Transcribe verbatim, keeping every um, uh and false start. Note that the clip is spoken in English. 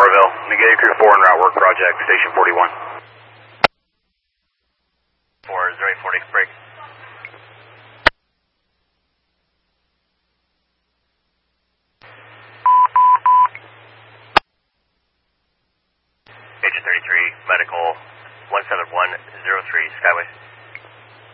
Barville, negative crew four and route work project, station forty-one. four zero eight forty, break. Agent thirty-three, medical one seven one zero three, Skyway.